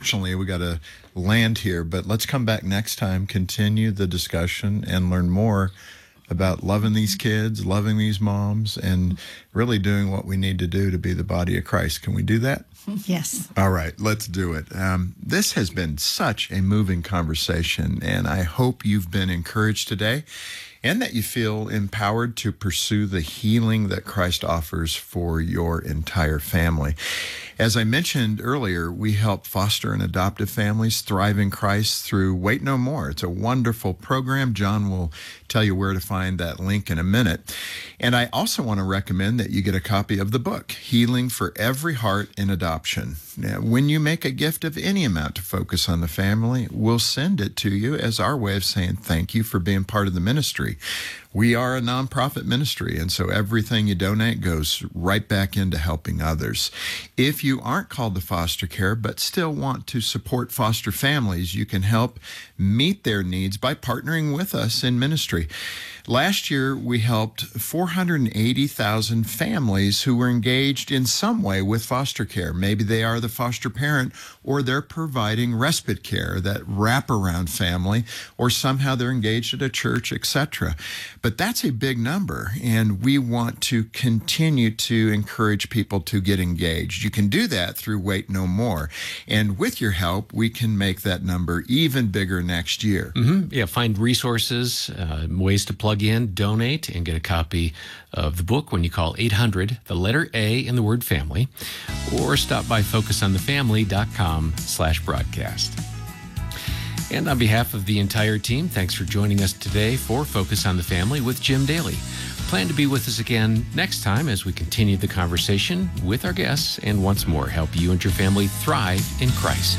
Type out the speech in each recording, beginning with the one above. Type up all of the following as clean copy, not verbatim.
unfortunately, we got to land here, but let's come back next time, continue the discussion, and learn more about loving these kids, loving these moms, and really doing what we need to do to be the body of Christ. Can we do that? Yes. All right, let's do it. This has been such a moving conversation, and I hope you've been encouraged today and that you feel empowered to pursue the healing that Christ offers for your entire family. As I mentioned earlier, we help foster and adoptive families thrive in Christ through Wait No More. It's a wonderful program. John will tell you where to find that link in a minute. And I also want to recommend that you get a copy of the book, Healing for Every Heart in Adoption. Now, when you make a gift of any amount to focus on the family, we'll send it to you as our way of saying thank you for being part of the ministry. We are a nonprofit ministry, and so everything you donate goes right back into helping others. If you aren't called to foster care but still want to support foster families, you can help meet their needs by partnering with us in ministry. Last year, we helped 480,000 families who were engaged in some way with foster care. Maybe they are the foster parent, or they're providing respite care, that wraparound family, or somehow they're engaged at a church, etc. But that's a big number, and we want to continue to encourage people to get engaged. You can do that through Wait No More, and with your help, we can make that number even bigger next year. Yeah, find resources, ways to plug in, donate, and get a copy of the book when you call 800, the letter A in the word family, or stop by focusonthefamily.com/broadcast. And on behalf of the entire team, thanks for joining us today for Focus on the Family with Jim Daly. Plan to be with us again next time as we continue the conversation with our guests and once more help you and your family thrive in Christ.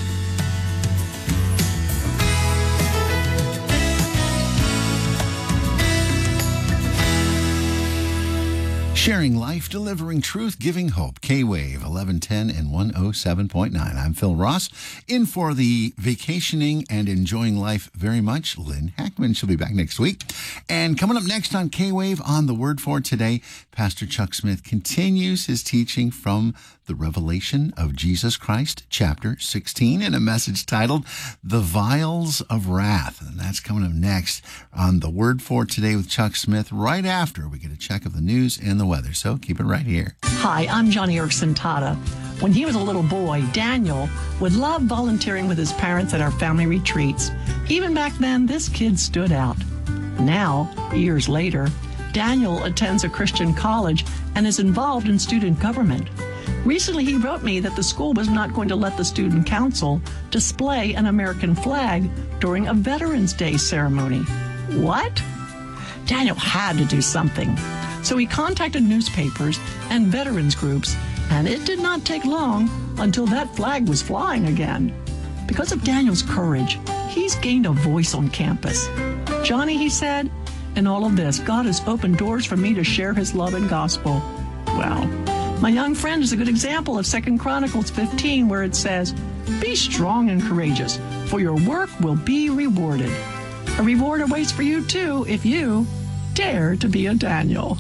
Sharing life, delivering truth, giving hope. K-Wave, 1110 and 107.9. I'm Phil Ross, in for the vacationing and enjoying life very much, Lynn Hackman. She'll be back next week. And coming up next on K-Wave, on The Word for Today, Pastor Chuck Smith continues his teaching from the Revelation of Jesus Christ, chapter 16, in a message titled, The Vials of Wrath. And that's coming up next on The Word for Today with Chuck Smith, right after we get a check of the news and the weather. So keep it right here. Hi, I'm Johnny Erickson Tata. When he was a little boy, Daniel would love volunteering with his parents at our family retreats. Even back then, this kid stood out. Now, years later, Daniel attends a Christian college and is involved in student government. Recently, he wrote me that the school was not going to let the student council display an American flag during a Veterans Day ceremony. What? Daniel had to do something. So he contacted newspapers and veterans groups, and it did not take long until that flag was flying again. Because of Daniel's courage, he's gained a voice on campus. Johnny, he said, in all of this, God has opened doors for me to share his love and gospel. Well, my young friend is a good example of 2 Chronicles 15, where it says, be strong and courageous, for your work will be rewarded. A reward awaits for you, too, if you dare to be a Daniel.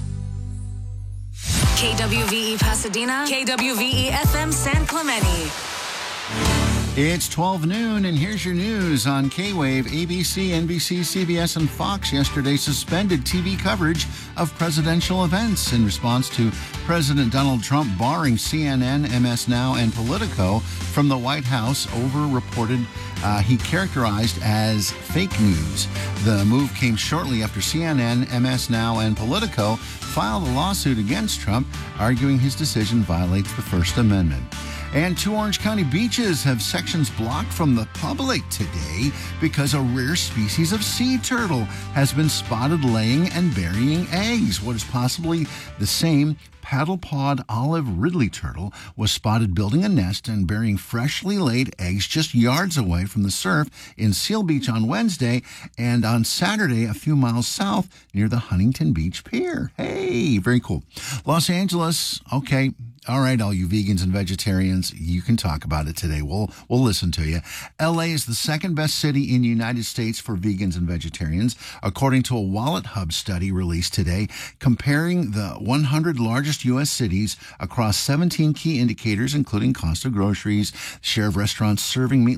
KWVE Pasadena, KWVE FM San Clemente. It's 12 noon, and here's your news on K-Wave. ABC, NBC, CBS, and Fox yesterday suspended TV coverage of presidential events in response to President Donald Trump barring CNN, MS Now, and Politico from the White House over reported he characterized as fake news. The move came shortly after CNN, MS Now, and Politico filed a lawsuit against Trump, arguing his decision violates the First Amendment. And 2 Orange County beaches have sections blocked from the public today because a rare species of sea turtle has been spotted laying and burying eggs. What is possibly the same paddle-pawed olive ridley turtle was spotted building a nest and burying freshly laid eggs just yards away from the surf in Seal Beach on Wednesday, and on Saturday a few miles south near the Huntington Beach Pier. Hey, very cool. Los Angeles, okay. All right, all you vegans and vegetarians, you can talk about it today. We'll listen to you. LA is the second best city in the United States for vegans and vegetarians, according to a Wallet Hub study released today, comparing the 100 largest U.S. cities across 17 key indicators, including cost of groceries, share of restaurants serving meat